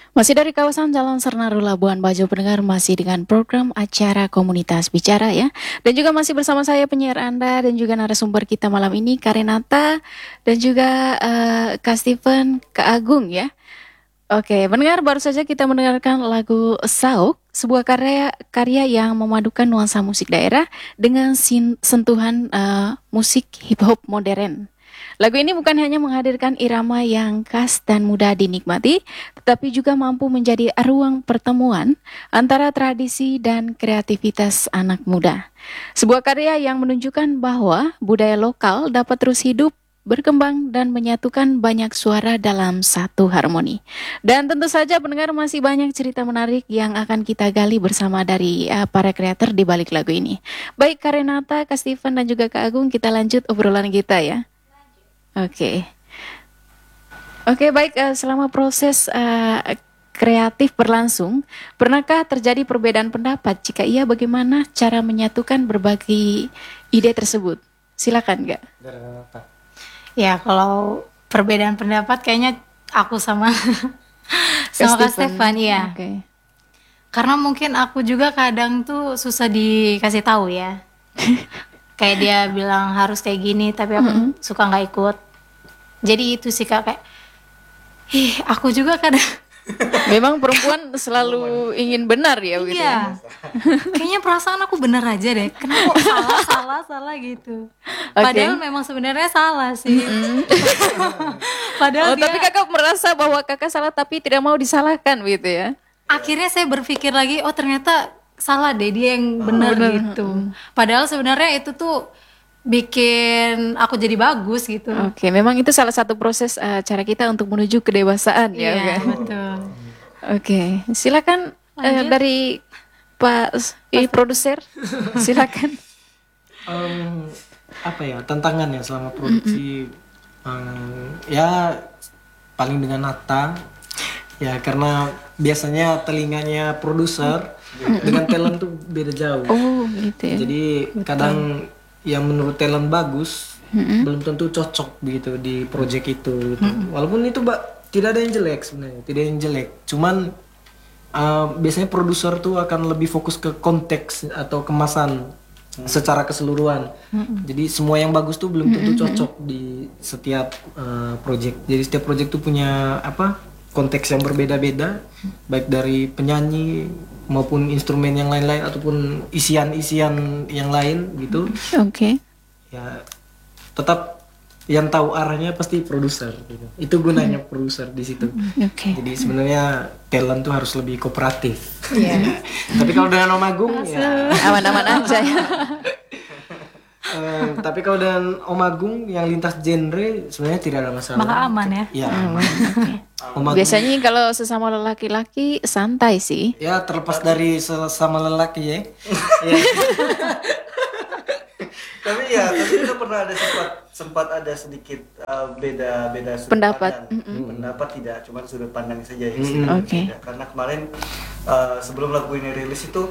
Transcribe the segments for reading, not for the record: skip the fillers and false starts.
Masih dari kawasan Jalan Sernaru Labuan Bajo, pendengar masih dengan program acara Komunitas Bicara ya. Dan juga masih bersama saya penyiar Anda dan juga narasumber kita malam ini Karenata dan juga Kak Steven, Kak Agung ya. Oke, pendengar baru saja kita mendengarkan lagu Sauk, sebuah karya yang memadukan nuansa musik daerah dengan sentuhan musik hip hop modern. Lagu ini bukan hanya menghadirkan irama yang khas dan mudah dinikmati, tetapi juga mampu menjadi ruang pertemuan antara tradisi dan kreativitas anak muda. Sebuah karya yang menunjukkan bahwa budaya lokal dapat terus hidup, berkembang, dan menyatukan banyak suara dalam satu harmoni. Dan tentu saja pendengar masih banyak cerita menarik yang akan kita gali bersama dari para kreator di balik lagu ini. Baik Kak Renata, Kak Steven, dan juga Kak Agung, kita lanjut obrolan kita ya. Oke. Oke, baik. Selama proses kreatif berlangsung, pernahkah terjadi perbedaan pendapat? Jika iya, bagaimana cara menyatukan berbagai ide tersebut? Silakan, Kak. Ya, kalau perbedaan pendapat kayaknya aku sama Kak Stefan, ya. Oke. Karena mungkin aku juga kadang tuh susah dikasih tahu ya. Kayak dia bilang harus kayak gini, tapi aku suka nggak ikut. Jadi itu sih Kak, kayak aku juga kadang Memang perempuan selalu ingin benar ya gitu ya. iya. Kayaknya perasaan aku bener aja deh. Kenapa salah gitu. Oke. Padahal memang sebenarnya salah sih. Padahal Tapi kakak merasa bahwa kakak salah tapi tidak mau disalahkan gitu ya. akhirnya saya berpikir lagi, oh ternyata salah deh, dia yang benar gitu. Padahal sebenarnya itu tuh bikin aku jadi bagus gitu. Oke, memang itu salah satu proses cara kita untuk menuju kedewasaan ya. Iya, Oke. betul. Oke, silakan dari Pak produser, silakan. Apa ya tantangannya selama produksi ya paling dengan Nata ya, karena biasanya telinganya produser dengan talent tuh beda jauh. Oh, gitu ya. Jadi kadang yang menurut talent bagus belum tentu cocok begitu di project itu gitu. Walaupun itu tidak ada yang jelek sebenarnya, tidak ada yang jelek. Cuman biasanya produser tuh akan lebih fokus ke konteks atau kemasan secara keseluruhan. Jadi semua yang bagus tuh belum tentu cocok di setiap project. Jadi setiap project tuh punya konteks yang berbeda-beda, baik dari penyanyi maupun instrumen yang lain-lain ataupun isian-isian yang lain gitu. Oke. Ya tetap yang tahu arahnya pasti produser gitu. Itu gunanya produser di situ. Oke. Jadi sebenarnya talent tuh harus lebih kooperatif. Iya. Tapi kalau dengan Om Agung ya Aman-aman aja ya. tapi kalau dengan Om Agung yang lintas genre sebenarnya tidak ada masalah. Maka aman ya. Ya. Om Agung, Biasanya kalau sesama laki-laki santai sih. ya terlepas dari sesama lelaki ya. Ya. Tapi itu pernah ada sempat ada sedikit beda sudut Pendapat. pandang. Pendapat tidak, cuma sudut pandang saja yang Oke. beda. Karena kemarin sebelum lagu ini rilis itu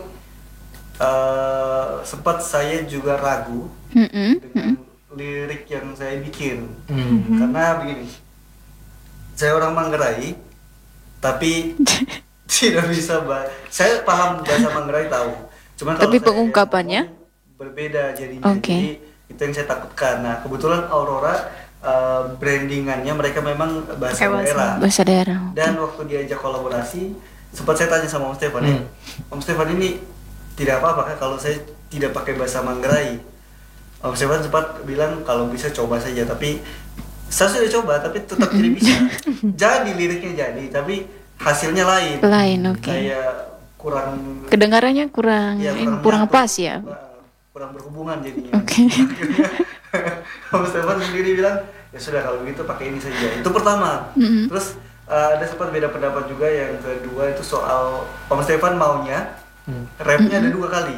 sempat saya juga ragu dengan lirik yang saya bikin. Karena begini, saya orang Manggarai tapi tidak bisa saya paham bahasa Manggarai tahu, cuman kalau Tapi saya pengungkapannya? ngomong berbeda jadinya. Oke. Jadi itu yang saya takutkan. Nah kebetulan Aurora brandingannya mereka memang bahasa daerah. Bahasa daerah. Dan waktu diajak kolaborasi, sempat saya tanya sama Om Stefan ya, Om Stefan ini tidak apa-apa kan kalau saya tidak pakai bahasa Manggarai? Om Stefan sempat bilang kalau bisa coba saja, tapi saya sudah coba tapi tetap tidak bisa. Jadi liriknya jadi, tapi hasilnya lain. Lain, oke. Kayak kurang, Kedengarannya kurang ya, kurang nyatu. pas ya. Kurang berhubungan jadinya. Oke. Akhirnya Om Stefan sendiri bilang ya sudah kalau begitu pakai ini saja. Itu pertama. Terus ada sempat beda pendapat juga. Yang kedua itu soal Om Stefan maunya rapnya ada 2 kali.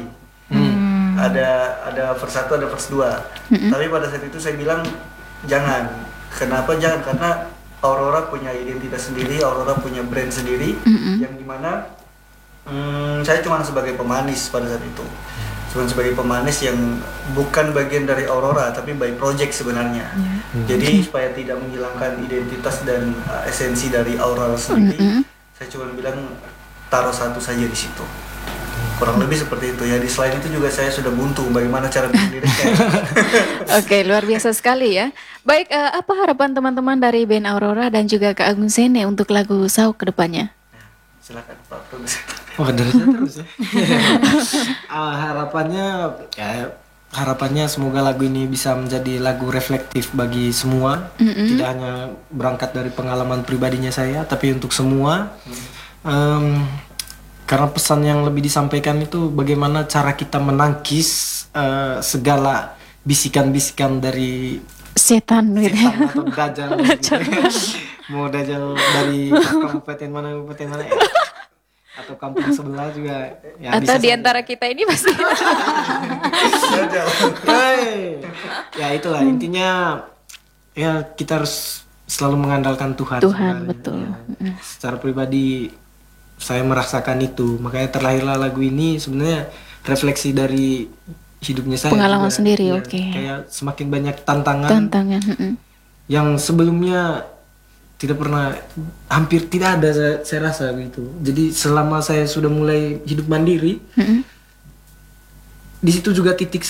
Ada verse 1, ada verse 2. Tapi pada saat itu saya bilang jangan. Kenapa jangan? Karena Aurora punya identitas sendiri, Aurora punya brand sendiri, yang dimana saya cuma sebagai pemanis pada saat itu. Cuma sebagai pemanis yang bukan bagian dari Aurora, tapi by project sebenarnya. Jadi supaya tidak menghilangkan identitas dan esensi dari Aurora sendiri, saya cuma bilang taruh satu saja di situ. Kurang lebih seperti itu ya. Di selain itu juga saya sudah buntu bagaimana cara bikin liriknya. Oke, luar biasa sekali ya. Baik, apa harapan teman-teman dari band Aurora dan juga Kak Agung Sene untuk lagu Sauk ke depannya? Silakan Pak Produser. Oh, dari saya terus ya. Harapannya harapannya semoga lagu ini bisa menjadi lagu reflektif bagi semua. Tidak hanya berangkat dari pengalaman pribadinya saya, tapi untuk semua. Karena pesan yang lebih disampaikan itu bagaimana cara kita menangkis segala bisikan-bisikan dari Setan gitu ya. setan atau dajjal gitu. Mau dajjal dari kabupaten mana ya. Atau kampung sebelah juga ya, Atau bisa di saja. antara kita ini pasti. Hey. Ya itulah intinya, ya kita harus selalu mengandalkan Tuhan. Tuhan, sebenarnya. betul. Ya, secara pribadi saya merasakan itu, makanya terlahirlah lagu ini sebenarnya refleksi dari hidupnya saya. Pengalaman juga. sendiri, Ya, oke. Kayak semakin banyak tantangan Tantangan. yang sebelumnya tidak pernah, hampir tidak ada saya rasa gitu. Jadi selama saya sudah mulai hidup mandiri, di situ juga titik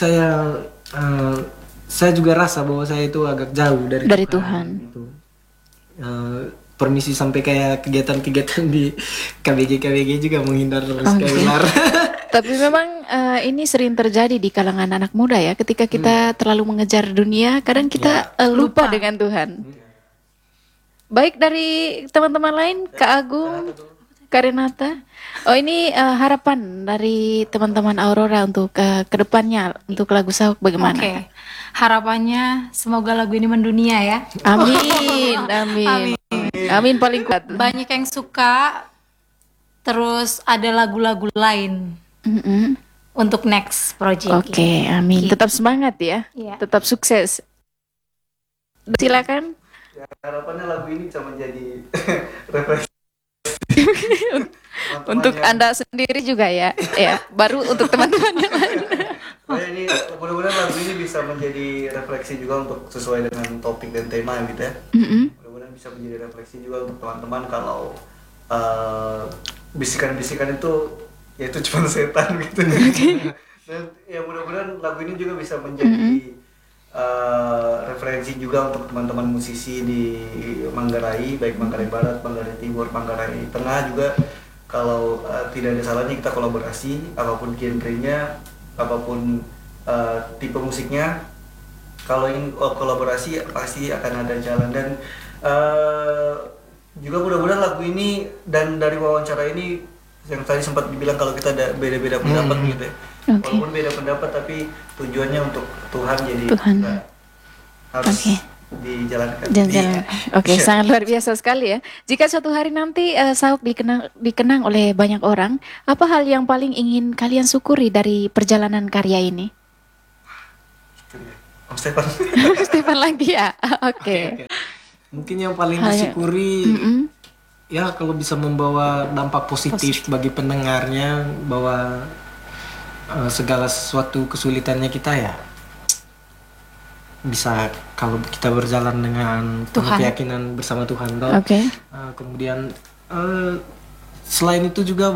saya juga rasa bahwa saya itu agak jauh dari Tuhan. gitu. Permisi sampai kayak kegiatan-kegiatan di KBG juga menghindar terus kayak ular. Tapi memang ini sering terjadi di kalangan anak muda ya. Ketika kita terlalu mengejar dunia, kadang kita lupa dengan Tuhan. Baik, dari teman-teman lain, Kak Agung, Kak Renata. Oh, ini harapan dari teman-teman Aurora untuk ke depannya untuk lagu Sauk bagaimana? Oke. Harapannya semoga lagu ini mendunia ya. Amin, amin. Amin paling kuat. Banyak yang suka, terus ada lagu-lagu lain untuk next project. Oke, amin. Gitu. Tetap semangat ya. Iya. Tetap sukses. Silakan. Ya, harapannya lagu ini bisa menjadi referensi Untuk Anda sendiri juga ya. Ya, baru untuk teman-teman yang lain. Saya ini mudah-mudahan lagu ini bisa menjadi refleksi juga untuk sesuai dengan topik dan tema gitu ya. Mudah-mudahan bisa menjadi refleksi juga untuk teman-teman kalau bisikan-bisikan itu ya itu cuma setan gitu. Dan ya mudah-mudahan lagu ini juga bisa menjadi referensi juga untuk teman-teman musisi di Manggarai, baik Manggarai Barat, Manggarai Timur, Manggarai Tengah juga. Kalau tidak ada salahnya kita kolaborasi, apapun genrenya, apapun tipe musiknya. Kalau ingin kolaborasi pasti akan ada jalan. Dan juga mudah-mudahan lagu ini dan dari wawancara ini yang tadi sempat dibilang kalau kita ada beda-beda pendapat gitu ya. Oke. Walaupun beda pendapat tapi tujuannya untuk Tuhan, jadi Tuhan. kita harus Oke. dijalankan. Jalan-jalan. Oke, sangat luar biasa sekali ya. Jika suatu hari nanti Sauk dikenang oleh banyak orang, apa hal yang paling ingin kalian syukuri dari perjalanan karya ini? Om Stefan. Stefan lagi ya. Oke. Mungkin yang paling Hal yang- disyukuri ya kalau bisa membawa dampak positif bagi pendengarnya, bahwa segala sesuatu kesulitannya kita ya bisa kalau kita berjalan dengan penuh Tuhan. keyakinan bersama Tuhan toh. Oke. Kemudian selain itu juga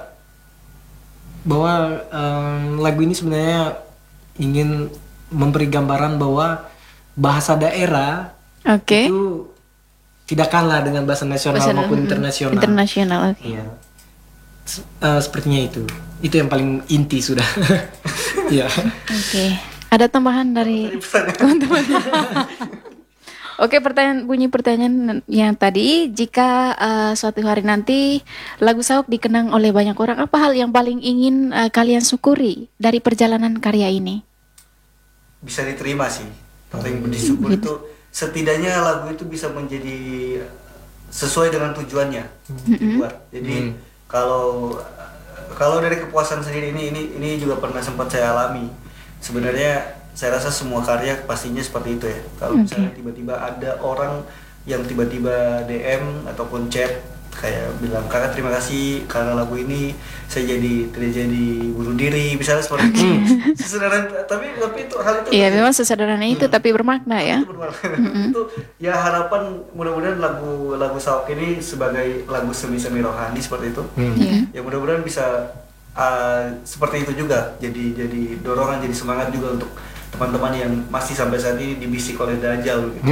bahwa lagu ini sebenarnya ingin memberi gambaran bahwa bahasa daerah Oke. itu tidak kalah dengan bahasa nasional Bahasa- maupun internasional. Internasional. Oke. Iya. Sepertinya itu yang paling inti sudah. Iya. Oke. Ada tambahan dari teman-teman? Oke, pertanyaan yang tadi, jika suatu hari nanti lagu Sauk dikenang oleh banyak orang, apa hal yang paling ingin kalian syukuri dari perjalanan karya ini? Bisa diterima sih. Paling bersyukur itu setidaknya lagu itu bisa menjadi sesuai dengan tujuannya dibuat. Jadi kalau dari kepuasan sendiri ini juga pernah sempat saya alami. Sebenarnya saya rasa semua karya pastinya seperti itu ya. Kalau misalnya tiba-tiba ada orang yang tiba-tiba DM ataupun chat kayak bilang kakak terima kasih karena lagu ini saya tidak jadi bunuh diri misalnya seperti itu. Sesederhana tapi itu hal itu Iya, memang sesederhana itu tapi bermakna ya. itu bermakna. Itu ya harapan mudah-mudahan lagu Saok ini sebagai lagu semi rohani seperti itu. Iya. Ya mudah-mudahan bisa seperti itu juga. Jadi dorongan, jadi semangat juga untuk teman-teman yang masih sampai saat ini dibisik oleh Dajjal gitu.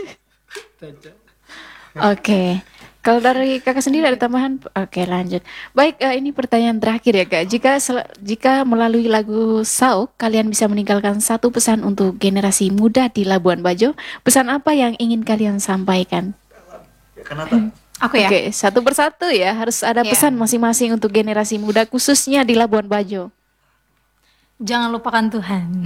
Oke. Kalau dari kakak sendiri ada tambahan? Oke, lanjut. Baik, ini pertanyaan terakhir ya kak. Jika melalui lagu Sauk, kalian bisa meninggalkan satu pesan untuk generasi muda di Labuan Bajo, pesan apa yang ingin kalian sampaikan? Ya, kenapa? Aku ya. Oke, satu persatu ya. Harus ada Iya. pesan masing-masing untuk generasi muda, khususnya di Labuan Bajo. Jangan lupakan Tuhan.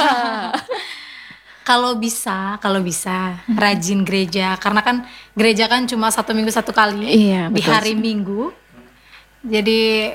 Kalau bisa rajin gereja, karena kan gereja kan cuma 1 minggu 1 kali Iya, di betul hari sih. Minggu. Jadi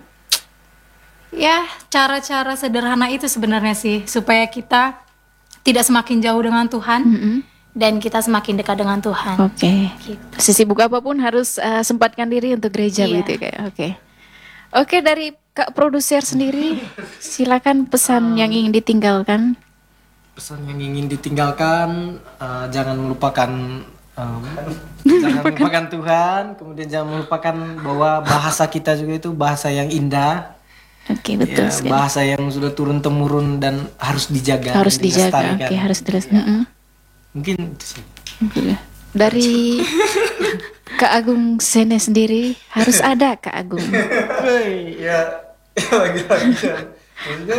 ya cara-cara sederhana itu sebenarnya sih supaya kita tidak semakin jauh dengan Tuhan dan kita semakin dekat dengan Tuhan. Oke. Gitu. Sesibuk apapun harus sempatkan diri untuk gereja Iya. begitu ya kak. Oke. Oke, dari kak produser sendiri, silakan pesan yang ingin ditinggalkan. Pesan yang ingin ditinggalkan, jangan melupakan jangan melupakan Tuhan, kemudian jangan melupakan bahwa bahasa kita juga itu bahasa yang indah, Oke, betul ya, sekali. bahasa yang sudah turun temurun dan harus dijaga, Harus dan dijaga. dilestarikan. Oke, harus terus. Mungkin itu sih. Dari Kak Agung Sene sendiri harus ada Kak Agung. ya lagi-lagi ya. Maksudnya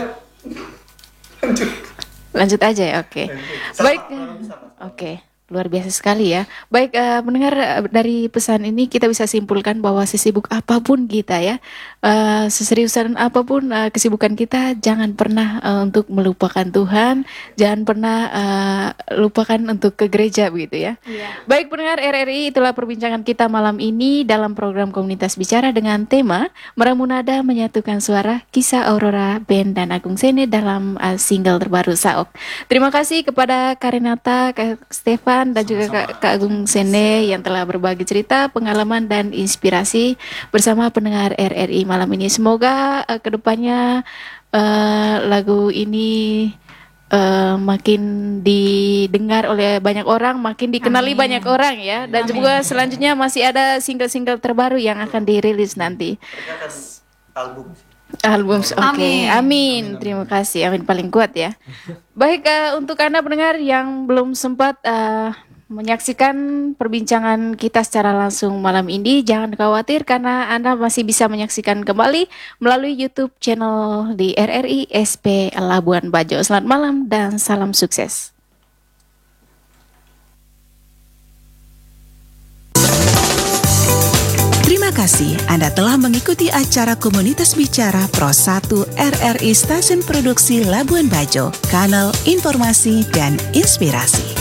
Lanjut aja ya, oke. Baik, oke. Luar biasa sekali ya. Baik, mendengar dari pesan ini kita bisa simpulkan bahwa sesibuk apapun kita ya, seseriusan apapun kesibukan kita, jangan pernah untuk melupakan Tuhan, jangan pernah lupakan untuk ke gereja begitu ya. Iya. Baik pendengar RRI, itulah perbincangan kita malam ini dalam program Komunitas Bicara dengan tema Meramu Nada Menyatukan Suara, Kisah Aurora Band dan Agung Sene dalam single terbaru Saok. Terima kasih kepada Kak Renata, Kak Stefan dan juga Kak Agung Sene yang telah berbagi cerita, pengalaman dan inspirasi bersama pendengar RRI malam ini. Semoga kedepannya lagu ini makin didengar oleh banyak orang, makin dikenali Amin. banyak orang ya. Dan semoga selanjutnya masih ada single-single terbaru yang akan dirilis nanti. mereka kan album sih. Album, oke, Amin. amin. Terima kasih, amin paling kuat ya. Baik, untuk Anda pendengar yang belum sempat menyaksikan perbincangan kita secara langsung malam ini, jangan khawatir karena Anda masih bisa menyaksikan kembali melalui YouTube channel di RRI SP Labuan Bajo. Selamat malam dan salam sukses. Terima kasih Anda telah mengikuti acara Komunitas Bicara Pro 1 RRI Stasiun Produksi Labuan Bajo, kanal informasi dan inspirasi.